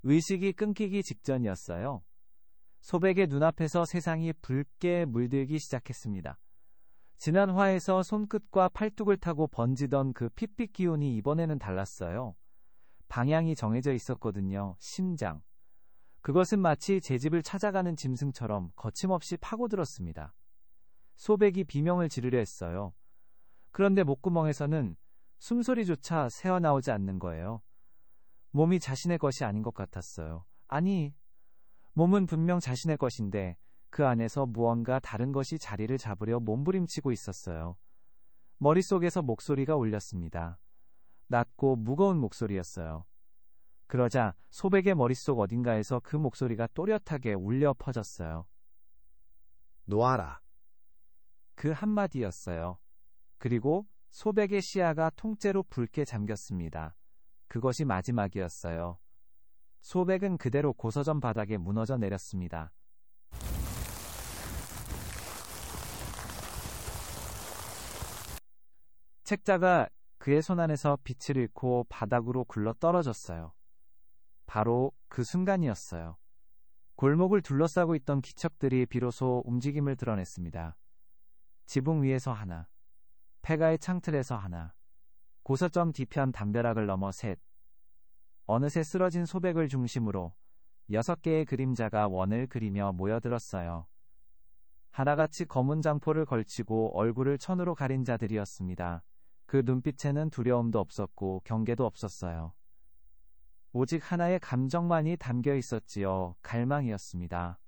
의식이 끊기기 직전이었어요. 소백의 눈앞에서 세상이 붉게 물들기 시작했습니다. 지난 화에서 손끝과 팔뚝을 타고 번지던 그 핏빛 기운이 이번에는 달랐어요. 방향이 정해져 있었거든요. 심장. 그것은 마치 제 집을 찾아가는 짐승처럼 거침없이 파고들었습니다. 소백이 비명을 지르려 했어요. 그런데 목구멍에서는 숨소리조차 새어나오지 않는 거예요. 몸이 자신의 것이 아닌 것 같았어요. 아니, 몸은 분명 자신의 것인데 그 안에서 무언가 다른 것이 자리를 잡으려 몸부림치고 있었어요. 머릿속에서 목소리가 울렸습니다. 낮고 무거운 목소리였어요. 그러자 소백의 머릿속 어딘가에서 그 목소리가 또렷하게 울려 퍼졌어요. 놓아라. 그 한마디였어요. 그리고 소백의 시야가 통째로 붉게 잠겼습니다. 그것이 마지막이었어요. 소백은 그대로 고서점 바닥에 무너져 내렸습니다. 책자가 그의 손 안에서 빛을 잃고 바닥으로 굴러 떨어졌어요. 바로 그 순간이었어요. 골목을 둘러싸고 있던 기척들이 비로소 움직임을 드러냈습니다. 지붕 위에서 하나, 폐가의 창틀에서 하나, 고서점 뒤편 담벼락을 넘어 셋. 어느새 쓰러진 소백을 중심으로 6개의 그림자가 원을 그리며 모여들었어요. 하나같이 검은 장포를 걸치고 얼굴을 천으로 가린 자들이었습니다. 그 눈빛에는 두려움도 없었고 경계도 없었어요. 오직 하나의 감정만이 담겨 있었지요. 갈망이었습니다.